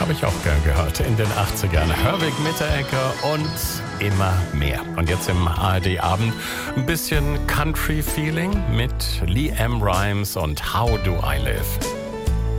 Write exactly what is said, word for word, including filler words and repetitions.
habe ich auch gern gehört in den achtzigern. Hörwig Mitteregger und immer mehr. Und jetzt im A R D-Abend ein bisschen Country-Feeling mit Leanne Rimes und How Do I Live.